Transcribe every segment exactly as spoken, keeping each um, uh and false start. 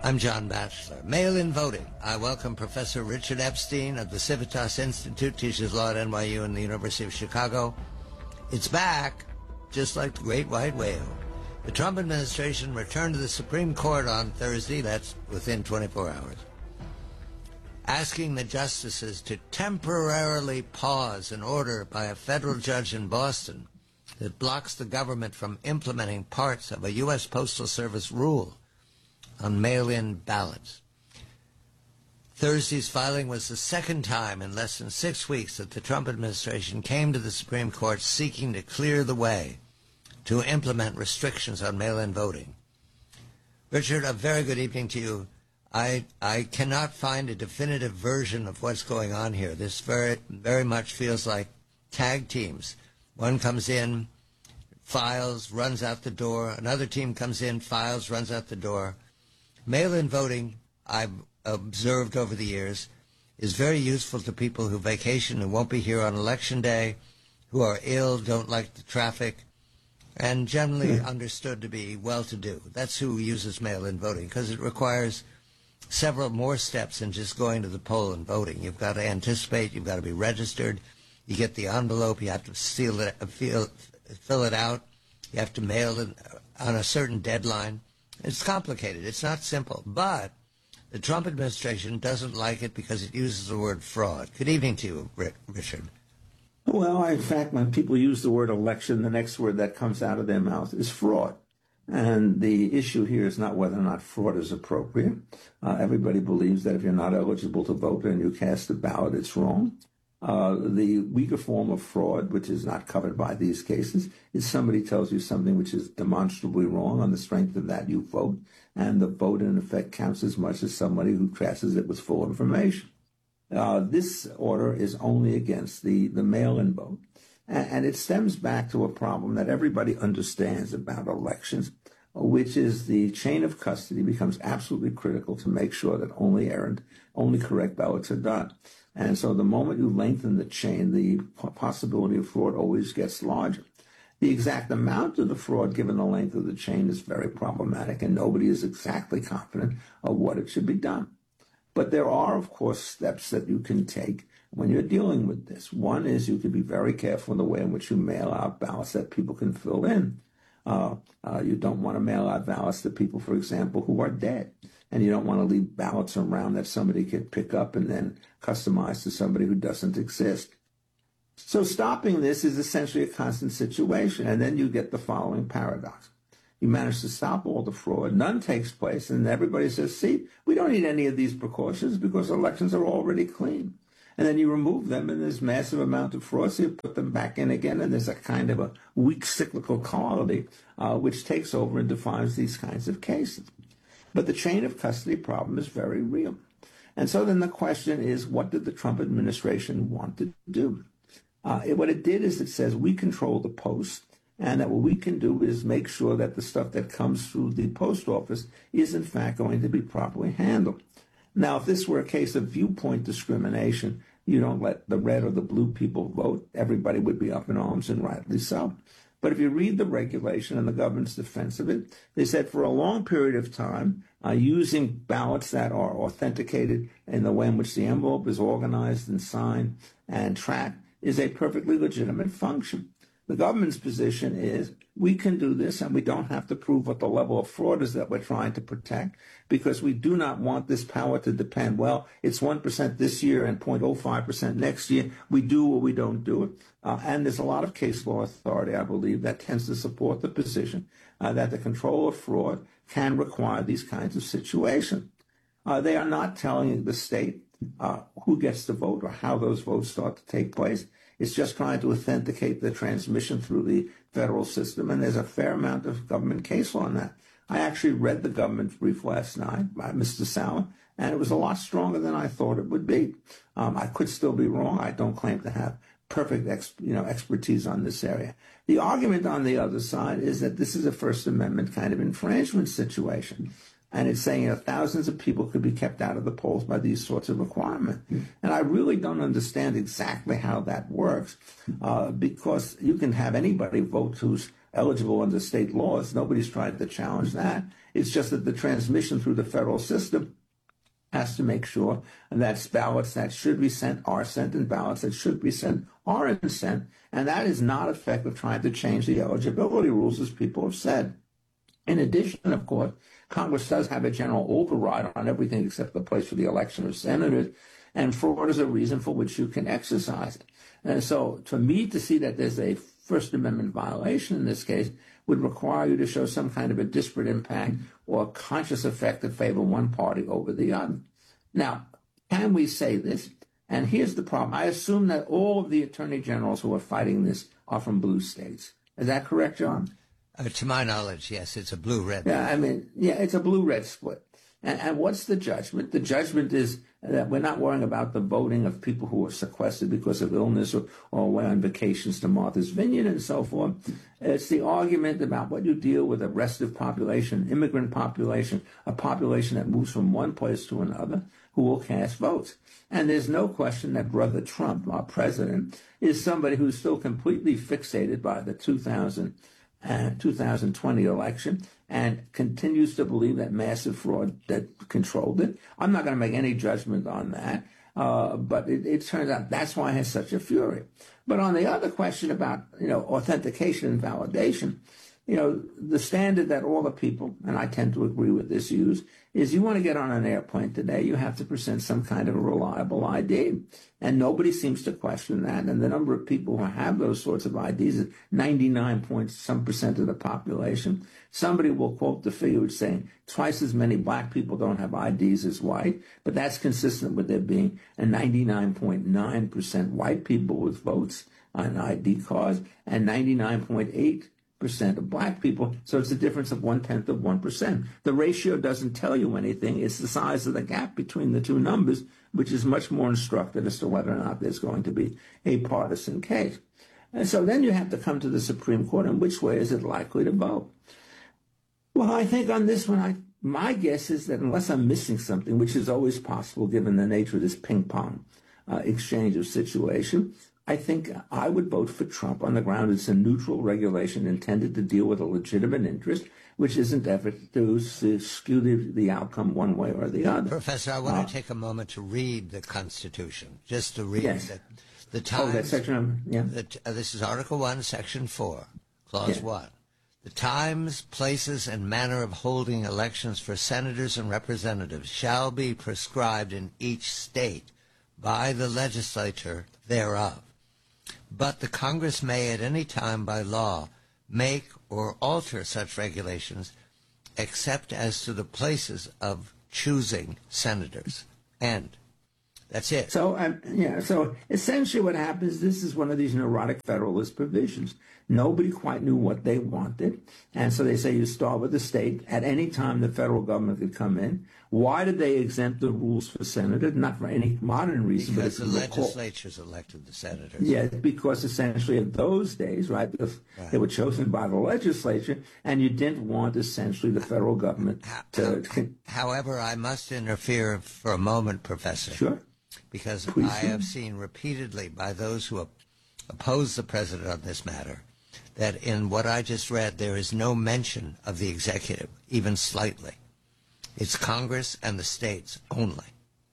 I'm John Batchelor. Mail-in voting. I welcome Professor Richard Epstein of the Civitas Institute, teaches law at N Y U and the University of Chicago. It's back, just like the great white whale. The Trump administration returned to the Supreme Court on Thursday, that's within twenty-four hours, asking the justices to temporarily pause an order by a federal judge in Boston that blocks the government from implementing parts of a U S Postal Service rule on mail-in ballots. Thursday's filing was the second time in less than six weeks that the Trump administration came to the Supreme Court seeking to clear the way to implement restrictions on mail-in voting. Richard, a very good evening to you. I I cannot find a definitive version of what's going on here. This very, very much feels like tag teams. One comes in, files, runs out the door. Another team comes in, files, runs out the door. Mail-in voting, I've observed over the years, is very useful to people who vacation and won't be here on Election Day, who are ill, don't like the traffic, and generally hmm. understood to be well-to-do. That's who uses mail-in voting, because it requires several more steps than just going to the poll and voting. You've got to anticipate, you've got to be registered, you get the envelope, you have to seal it, fill, fill it out, you have to mail it on a certain deadline. It's complicated. It's not simple. But the Trump administration doesn't like it because it uses the word fraud. Good evening to you, Richard. Well, in fact, when people use the word election, the next word that comes out of their mouth is fraud. And the issue here is not whether or not fraud is appropriate. Uh, everybody believes that if you're not eligible to vote and you cast a ballot, it's wrong. Uh, the weaker form of fraud, which is not covered by these cases, is somebody tells you something which is demonstrably wrong. On the strength of that, you vote, and the vote, in effect, counts as much as somebody who casts it with full information. Uh, this order is only against the, the mail-in vote, and, and it stems back to a problem that everybody understands about elections, which is the chain of custody becomes absolutely critical to make sure that only errant, only correct ballots are done. And so the moment you lengthen the chain, the possibility of fraud always gets larger. The exact amount of the fraud, given the length of the chain, is very problematic, and nobody is exactly confident of what it should be done. But there are, of course, steps that you can take when you're dealing with this. One is you can be very careful in the way in which you mail out ballots that people can fill in. Uh, uh, you don't want to mail out ballots to people, for example, who are dead. And you don't want to leave ballots around that somebody can pick up and then customize to somebody who doesn't exist. So stopping this is essentially a constant situation. And then you get the following paradox. You manage to stop all the fraud. None takes place. And everybody says, see, we don't need any of these precautions because elections are already clean. And then you remove them, and there's massive amount of fraud, so you put them back in again, and there's a kind of a weak cyclical quality uh, which takes over and defines these kinds of cases. But the chain of custody problem is very real. And so then the question is, what did the Trump administration want to do? Uh, it, what it did is it says we control the post, and that what we can do is make sure that the stuff that comes through the post office is in fact going to be properly handled. Now, if this were a case of viewpoint discrimination, you don't let the red or the blue people vote, everybody would be up in arms, and rightly so. But if you read the regulation and the government's defense of it, they said for a long period of time, uh, using ballots that are authenticated in the way in which the envelope is organized and signed and tracked is a perfectly legitimate function. The government's position is we can do this and we don't have to prove what the level of fraud is that we're trying to protect because we do not want this power to depend, well, it's one percent this year and zero point zero five percent next year. We do or we don't do it. Uh, and there's a lot of case law authority, I believe, that tends to support the position uh, that the control of fraud can require these kinds of situations. Uh, they are not telling the state uh, who gets to vote or how those votes start to take place. It's just trying to authenticate the transmission through the federal system, and there's a fair amount of government case law on that. I actually read the government brief last night by Mister Sauer, and it was a lot stronger than I thought it would be. Um, I could still be wrong. I don't claim to have perfect ex, you know, expertise on this area. The argument on the other side is that this is a First Amendment kind of infringement situation. And it's saying, you know, thousands of people could be kept out of the polls by these sorts of requirements. And I really don't understand exactly how that works, uh, because you can have anybody vote who's eligible under state laws. Nobody's trying to challenge that. It's just that the transmission through the federal system has to make sure that ballots that should be sent are sent and ballots that should be sent aren't sent. And that is not effective trying to change the eligibility rules, as people have said. In addition, of course, Congress does have a general override on everything except the place for the election of senators, and fraud is a reason for which you can exercise it. And so for me to see that there's a First Amendment violation in this case would require you to show some kind of a disparate impact or a conscious effect to favor one party over the other. Now, can we say this? And here's the problem. I assume that all of the attorney generals who are fighting this are from blue states. Is that correct, John? Uh, to my knowledge, yes, it's a blue-red. Yeah, I mean, yeah, it's a blue-red split. And, and what's the judgment? The judgment is that we're not worrying about the voting of people who are sequestered because of illness or, or away on vacations to Martha's Vineyard and so forth. It's the argument about what you deal with a restive population, immigrant population, a population that moves from one place to another, who will cast votes. And there's no question that Brother Trump, our president, is somebody who's still completely fixated by the two thousand Uh, two thousand twenty election and continues to believe that massive fraud that controlled it. I'm not going to make any judgment on that, uh, but it, it turns out that's why it has such a fury. But on the other question about, you know, authentication and validation, you know, the standard that all the people, and I tend to agree with this, use is you want to get on an airplane today, you have to present some kind of a reliable I D. And nobody seems to question that. And the number of people who have those sorts of I Ds is ninety-nine point some percent of the population. Somebody will quote the figure saying twice as many black people don't have I Ds as white, but that's consistent with there being a ninety-nine point nine percent white people with votes on I D cards and ninety-nine point eight percent of black people, so it's a difference of one-tenth of one percent. The ratio doesn't tell you anything. It's the size of the gap between the two numbers, which is much more instructive as to whether or not there's going to be a partisan case. And so then you have to come to the Supreme Court, and which way is it likely to vote? Well, I think on this one, I, my guess is that unless I'm missing something, which is always possible given the nature of this ping-pong uh, exchange of situation, I think I would vote for Trump on the ground it's a neutral regulation intended to deal with a legitimate interest, which isn't ever to skew the, the outcome one way or the other. Professor, I want uh, to take a moment to read the Constitution, just to read yes. that. The times, oh, that section, yeah. The, uh, this is Article one, Section four, Clause yeah. one. The times, places, and manner of holding elections for senators and representatives shall be prescribed in each state by the legislature thereof. But the Congress may at any time by law make or alter such regulations except as to the places of choosing senators. End. That's it. So, um, yeah, so essentially what happens, this is one of these neurotic Federalist provisions. Nobody quite knew what they wanted. And so they say you start with the state. At any time, the federal government could come in. Why did they exempt the rules for senators? Not for any modern reason. Because but the legislatures elected the senators. Yes, because essentially in those days, right, because right. they were chosen by the legislature, and you didn't want essentially the federal government to... However, I must interfere for a moment, Professor. Sure. Because Please I do. have seen repeatedly by those who oppose the president on this matter that in what I just read there is no mention of the executive, even slightly. It's Congress and the states only.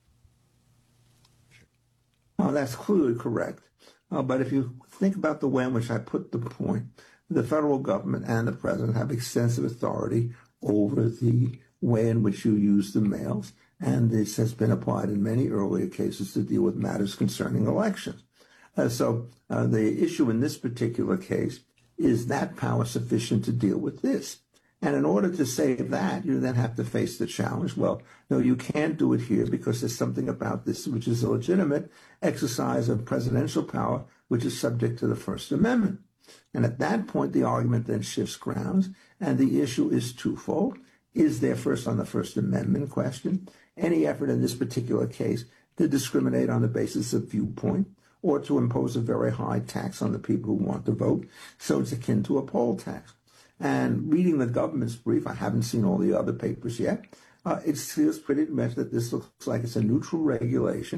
Oh, that's clearly correct. Uh, but if you think about the way in which I put the point, the federal government and the president have extensive authority over the way in which you use the mails, and this has been applied in many earlier cases to deal with matters concerning elections. Uh, so uh, the issue in this particular case is that power sufficient to deal with this? And in order to say that, you then have to face the challenge. Well, no, you can't do it here because there's something about this which is a legitimate exercise of presidential power, which is subject to the First Amendment. And at that point, the argument then shifts grounds, and the issue is twofold. Is there, first on the First Amendment question, any effort in this particular case to discriminate on the basis of viewpoint or to impose a very high tax on the people who want to vote? So it's akin to a poll tax. And reading the government's brief, I haven't seen all the other papers yet, uh, it feels pretty much that this looks like it's a neutral regulation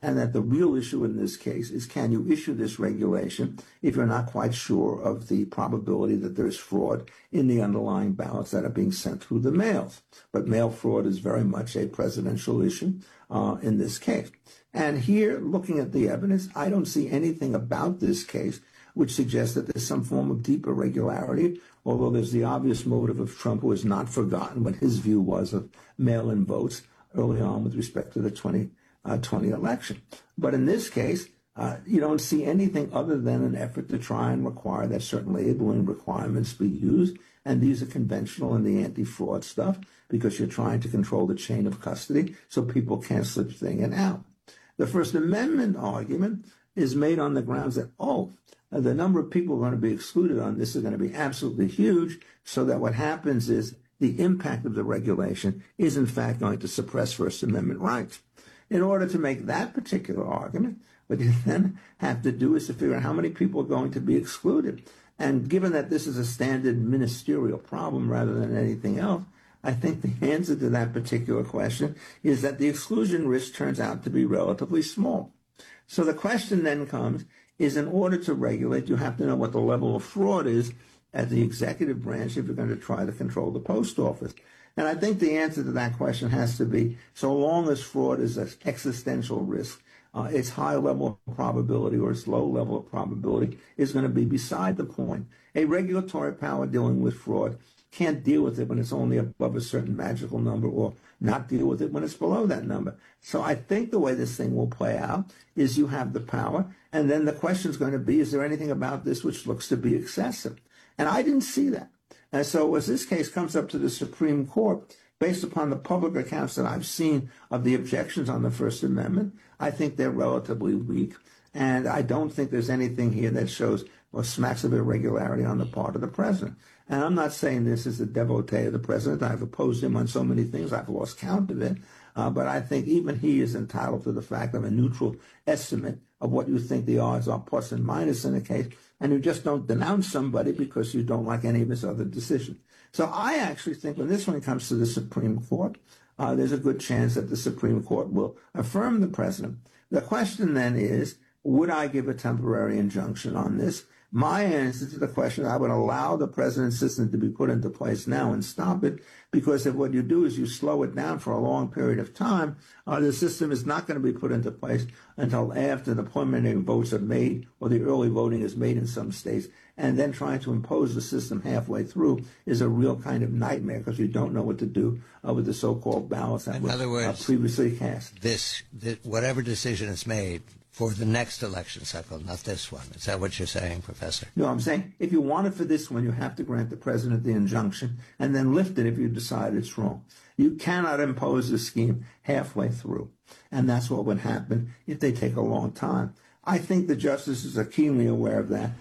and that the real issue in this case is, can you issue this regulation if you're not quite sure of the probability that there's fraud in the underlying ballots that are being sent through the mails? But mail fraud is very much a presidential issue uh, in this case. And here, looking at the evidence, I don't see anything about this case which suggests that there's some form of deep irregularity, although there's the obvious motive of Trump, who has not forgotten what his view was of mail-in votes early on with respect to the twenty twenty election. But in this case, uh, you don't see anything other than an effort to try and require that certain labeling requirements be used, and these are conventional in the anti-fraud stuff because you're trying to control the chain of custody so people can't slip things in and out. The First Amendment argument is made on the grounds that, oh, the number of people going to be excluded on this is going to be absolutely huge, so that what happens is the impact of the regulation is in fact going to suppress First Amendment rights. In order to make that particular argument, what you then have to do is to figure out how many people are going to be excluded. And given that this is a standard ministerial problem rather than anything else, I think the answer to that particular question is that the exclusion risk turns out to be relatively small. So the question then comes, is in order to regulate, you have to know what the level of fraud is at the executive branch if you're going to try to control the post office. And I think the answer to that question has to be, so long as fraud is an existential risk, uh, its high level of probability or its low level of probability is going to be beside the point. A regulatory power dealing with fraud can't deal with it when it's only above a certain magical number, or not deal with it when it's below that number. So I think the way this thing will play out is you have the power, and then the question is going to be, is there anything about this which looks to be excessive? And I didn't see that. And so as this case comes up to the Supreme Court, based upon the public accounts that I've seen of the objections on the First Amendment, I think they're relatively weak. And I don't think there's anything here that shows or smacks of irregularity on the part of the president. And I'm not saying this is a devotee of the president. I've opposed him on so many things, I've lost count of it. Uh, but I think even he is entitled to the fact of a neutral estimate of what you think the odds are, plus and minus in a case, and you just don't denounce somebody because you don't like any of his other decisions. So I actually think when this one comes to the Supreme Court, uh, there's a good chance that the Supreme Court will affirm the president. The question then is, would I give a temporary injunction on this? My answer to the question, I would allow the president's system to be put into place now and stop it, because if what you do is you slow it down for a long period of time, uh, the system is not going to be put into place until after the preliminary votes are made or the early voting is made in some states. And then trying to impose the system halfway through is a real kind of nightmare because you don't know what to do uh, with the so-called ballots that in were other words, uh, previously cast. This, this, whatever decision is made for the next election cycle, not this one. Is that what you're saying, Professor? No, I'm saying if you want it for this one, you have to grant the president the injunction and then lift it if you decide it's wrong. You cannot impose a scheme halfway through. And that's what would happen if they take a long time. I think the justices are keenly aware of that.